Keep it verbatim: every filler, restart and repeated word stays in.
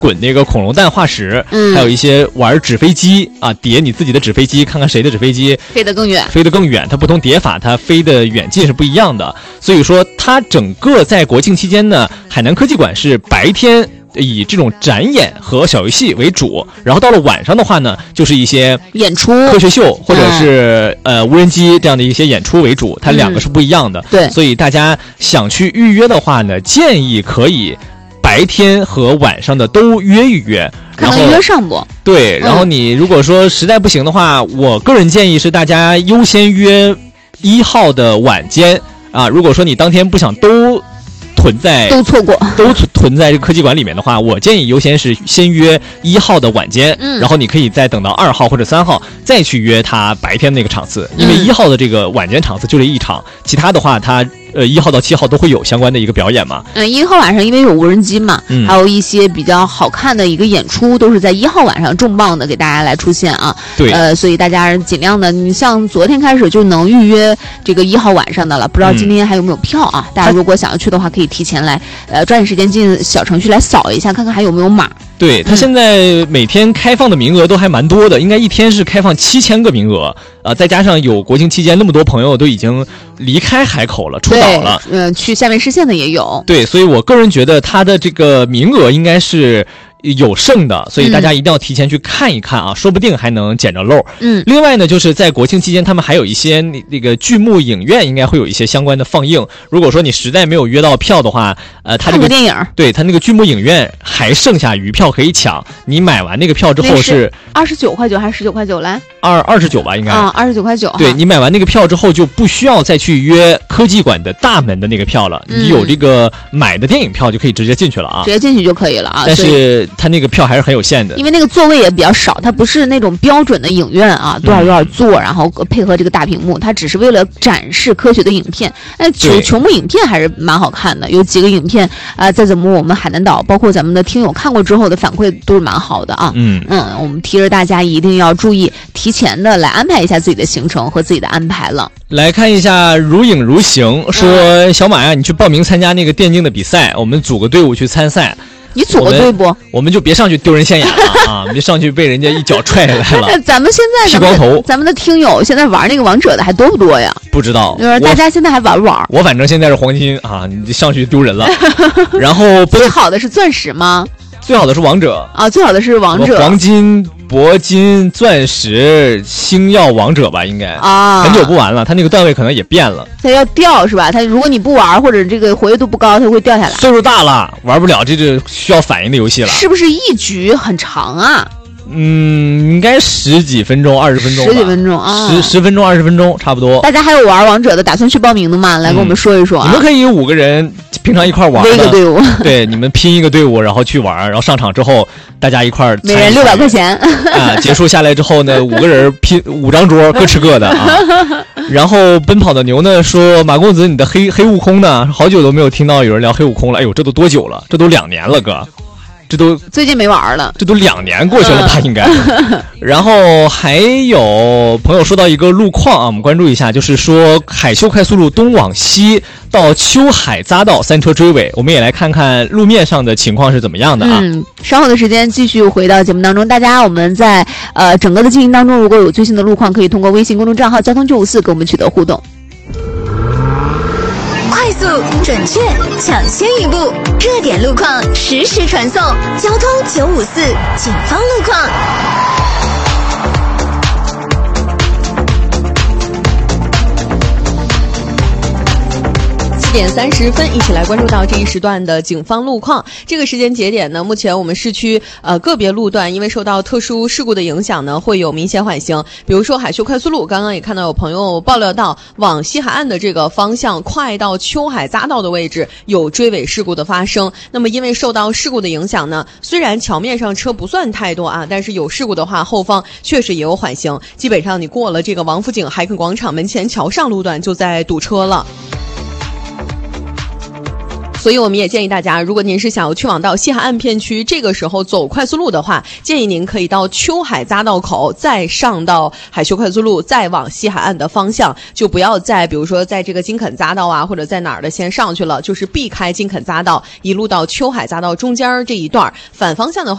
滚那个恐龙蛋化石， 嗯， 还有一些玩纸飞机啊，叠你自己的纸飞机，看看谁的纸飞机飞得更远， 飞得更远。它不同叠法，它飞的远近是不一样的。所以说，它整个在国庆期间呢，海南科技馆是白天以这种展演和小游戏为主，然后到了晚上的话呢，就是一些演出、 科学秀或者是、嗯、呃无人机这样的一些演出为主，它两个是不一样的。 嗯、对， 所以大家想去预约的话呢，建议可以白天和晚上的都约一约， 看能约上不？ 对，然后你如果说实在不行的话，嗯、我个人建议是大家优先约一号的晚间啊。如果说你当天不想都囤在都错过都囤在这个科技馆里面的话，我建议优先是先约一号的晚间， 嗯， 然后你可以再等到二号或者三号再去约他白天那个场次，因为一号的这个晚间场次就这一场，嗯、其他的话他呃一号到七号都会有相关的一个表演嘛。 嗯，一号晚上因为有无人机嘛， 嗯， 还有一些比较好看的一个演出都是在一号晚上重磅的给大家来出现啊。 对， 呃，所以大家尽量的，你像昨天开始就能预约这个一号晚上的了，不知道今天还有没有票啊？嗯、大家如果想要去的话，可以提前来，呃，抓紧时间进小程序来扫一下，看看还有没有码。 对，它现在每天开放的名额都还蛮多的，应该一天是开放七千个名额，呃，再加上有国庆期间那么多朋友都已经离开海口了，出岛了， 嗯、呃，去下面视线的也有。 对，所以我个人觉得它的这个名额应该是有剩的，所以大家一定要提前去看一看啊，嗯、说不定还能捡着漏。 嗯， 另外呢，就是在国庆期间，他们还有一些那那个剧目影院应该会有一些相关的放映。如果说你实在没有约到票的话，呃，他这个电影， 对他那个剧目影院还剩下余票可以抢。你买完那个票之后是二十九块九还是十九块九来？ 二二十九吧，应该啊，二十九块九。 对，你买完那个票之后就不需要再去约科技馆的大门的那个票了， 嗯、 你有这个买的电影票就可以直接进去了啊， 直接进去就可以了啊。 但是它那个票还是很有限的， 因为那个座位也比较少，它不是那种标准的影院啊，多少多少座，嗯、然后配合这个大屏幕，它只是为了展示科学的影片。哎，球球幕影片还是蛮好看的，有几个影片啊、呃，在咱们我们海南岛，包括咱们的听友看过之后的反馈都是蛮好的啊。 嗯嗯，我们提着大家一定要注意，提前的来安排一下自己的行程和自己的安排了。 来看一下如影如形说、嗯、小马呀，你去报名参加那个电竞的比赛，我们组个队伍去参赛。 你组个队不？ 我, 我们就别上去丢人现眼了啊！别上去被人家一脚踹下来了。 咱们现在剃光头， 咱们的听友现在玩那个王者的还多不多呀？ 不知道， 就是大家现在还玩不玩？ 我反正现在是黄金啊，你上去丢人了。然后最好的是钻石吗？ 最好的是王者啊，最好的是王者， 黄金、铂金、钻石、星耀王者吧，应该啊， 很久不玩了，它那个段位可能也变了。 它要掉是吧？它如果你不玩或者这个活跃度不高，它会掉下来。 岁数大了，玩不了这个需要反应的游戏了。 是不是一局很长啊？ 嗯，应该十几分钟、二十分钟吧， 十几分钟啊， 十十分钟、二十分钟差不多。 大家还有玩王者的打算去报名的吗？来跟我们说一说啊！ 嗯、你们可以五个人平常一块玩， 一个队伍， 对，你们拼一个队伍，然后去玩，然后上场之后大家一块每人六百块钱啊，结束下来之后呢，五个人拼五张桌，各吃各的啊。然后奔跑的牛呢说：“马公子，你的黑黑悟空呢？好久都没有听到有人聊黑悟空了。哎呦，这都多久了？这都两年了，哥。”这都最近没玩了， 这都两年过去了吧，应该。然后还有朋友说到一个路况啊，我们关注一下，就是说海修快速路东往西到秋海匝道三车追尾，我们也来看看路面上的情况是怎么样的啊。 嗯，稍后的时间继续回到节目当中，大家我们在呃整个的进行当中，如果有最新的路况，可以通过微信公众账号交通九五四跟我们取得互动。 快速、准确、抢先一步，热点路况实时传送。交通九五四警方路况。 七点三十分，一起来关注到这一时段的警方路况。这个时间节点呢，目前我们市区呃个别路段因为受到特殊事故的影响呢，会有明显缓行。比如说海修快速路，刚刚也看到有朋友爆料到，往西海岸的这个方向，快到秋海匝道的位置有追尾事故的发生。那么因为受到事故的影响呢，虽然桥面上车不算太多啊，但是有事故的话，后方确实也有缓行。基本上你过了这个王府井海肯广场门前桥上路段就在堵车了。所以我们也建议大家，如果您是想要去往到西海岸片区，这个时候走快速路的话，建议您可以到秋海匝道口，再上到海修快速路，再往西海岸的方向，就不要在比如说在这个金肯匝道啊，或者在哪儿的先上去了，就是避开金肯匝道，一路到秋海匝道中间这一段，反方向的话